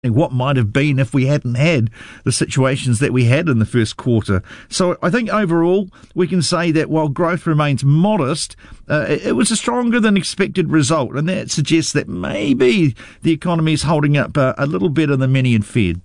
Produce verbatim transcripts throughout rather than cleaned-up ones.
what might have been if we hadn't had the situations that we had in the first quarter. So I think overall we can say that while growth remains modest, uh, it was a stronger than expected result, and that suggests that maybe the economy is holding up uh, a little better than many had feared.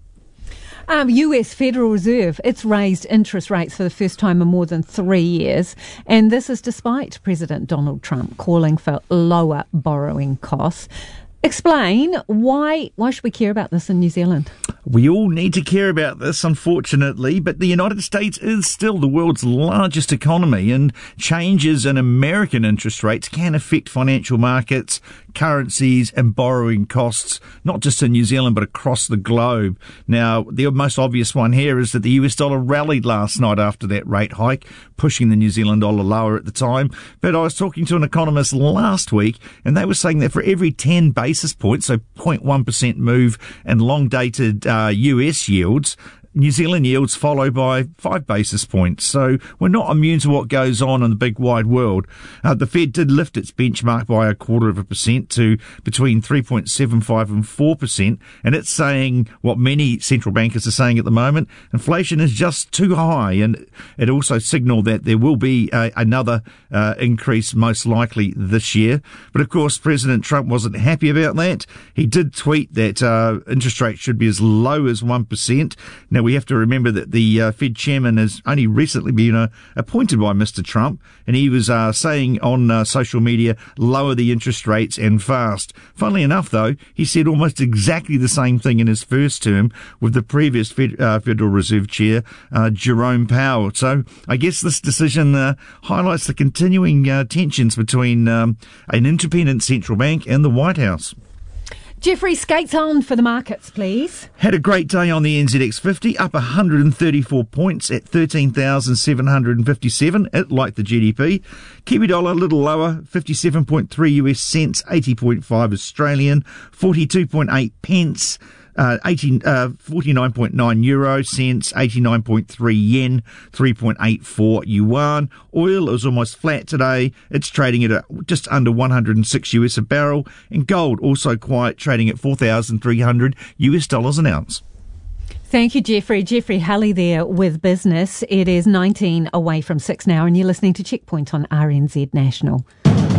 Um, U S Federal Reserve, it's raised interest rates for the first time in more than three years, and this is despite President Donald Trump calling for lower borrowing costs. Explain why why should we care about this in New Zealand? We all need to care about this, unfortunately, but the United States is still the world's largest economy, and changes in American interest rates can affect financial markets, currencies and borrowing costs, not just in New Zealand but across the globe. Now, the most obvious one here is that the U S dollar rallied last night after that rate hike, pushing the New Zealand dollar lower at the time. But I was talking to an economist last week, and they were saying that for every ten basis points, so zero point one percent move in long-dated uh, U S yields, New Zealand yields follow by five basis points. So we're not immune to what goes on in the big wide world. Uh, the Fed did lift its benchmark by a quarter of a percent to between three point seven five and four percent. And it's saying what many central bankers are saying at the moment: inflation is just too high. And it also signaled that there will be uh, another uh, increase most likely this year. But of course, President Trump wasn't happy about that. He did tweet that uh, interest rates should be as low as one percent. Now, we have to remember that the uh, Fed chairman has only recently been uh, appointed by Mister Trump, and he was uh, saying on uh, social media, lower the interest rates and fast. Funnily enough, though, he said almost exactly the same thing in his first term with the previous Fed, uh, Federal Reserve Chair, uh, Jerome Powell. So I guess this decision uh, highlights the continuing uh, tensions between um, an independent central bank and the White House. Jeffrey, skates on for the markets, please. Had a great day on the N Z X fifty, up one hundred thirty-four points at thirteen thousand seven hundred fifty-seven, it like the G D P. Kiwi dollar a little lower, fifty-seven point three U S cents, eighty point five Australian, forty-two point eight pence. Uh, eighteen, uh, forty-nine point nine euro cents, eighty-nine point three yen, three point eight four yuan. Oil is almost flat today. It's trading at a, just under one hundred six U S a barrel. And gold also quiet, trading at four thousand three hundred U S dollars an ounce. Thank you, Jeffrey. Jeffrey Halley there with business. It is nineteen away from six now, and you're listening to Checkpoint on R N Z National.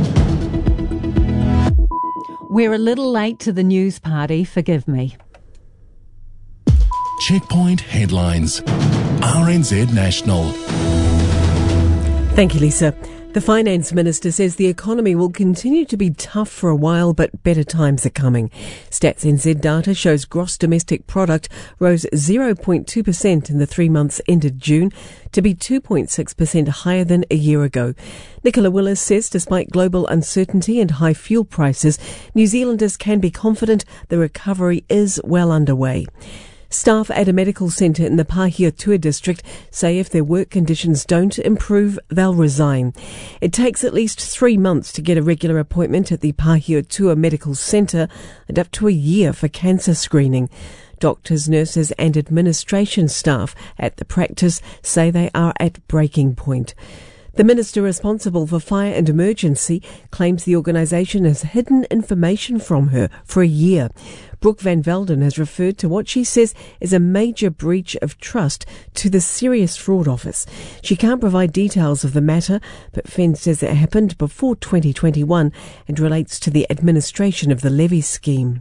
We're a little late to the news party, forgive me. Checkpoint headlines. R N Z National. Thank you, Lisa. The Finance Minister says the economy will continue to be tough for a while, but better times are coming. Stats N Z data shows gross domestic product rose zero point two percent in the three months ended June to be two point six percent higher than a year ago. Nicola Willis says despite global uncertainty and high fuel prices, New Zealanders can be confident the recovery is well underway. Staff at a medical centre in the Pahiatua district say if their work conditions don't improve, they'll resign. It takes at least three months to get a regular appointment at the Pahiatua Medical Centre and up to a year for cancer screening. Doctors, nurses and administration staff at the practice say they are at breaking point. The minister responsible for fire and emergency claims the organisation has hidden information from her for a year. Brooke Van Velden has referred to what she says is a major breach of trust to the Serious Fraud Office. She can't provide details of the matter, but Fen says it happened before twenty twenty-one and relates to the administration of the levy scheme.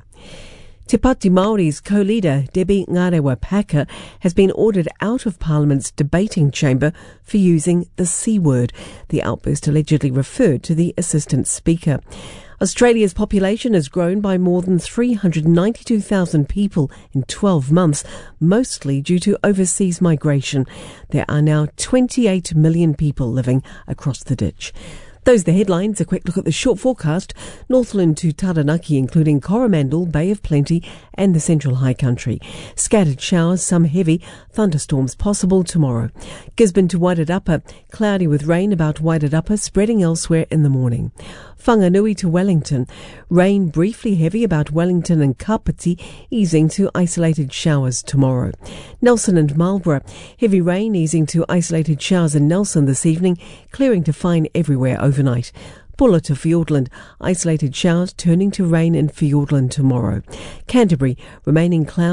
Te Pāti Māori's co-leader, Debbie Ngarewa-Packer, has been ordered out of Parliament's debating chamber for using the C word. The outburst allegedly referred to the Assistant Speaker. Australia's population has grown by more than three hundred ninety-two thousand people in twelve months, mostly due to overseas migration. There are now twenty-eight million people living across the ditch. Those are the headlines. A quick look at the short forecast. Northland to Taranaki, including Coromandel, Bay of Plenty and the Central High Country. Scattered showers, some heavy. Thunderstorms possible tomorrow. Gisborne to Wairarapa, cloudy with rain about Wairarapa, spreading elsewhere in the morning. Whanganui to Wellington, rain briefly heavy about Wellington and Kapiti, easing to isolated showers tomorrow. Nelson and Marlborough, heavy rain easing to isolated showers in Nelson this evening, clearing to fine everywhere overnight. Bulla to Fiordland, isolated showers turning to rain in Fiordland tomorrow. Canterbury, remaining cloudy.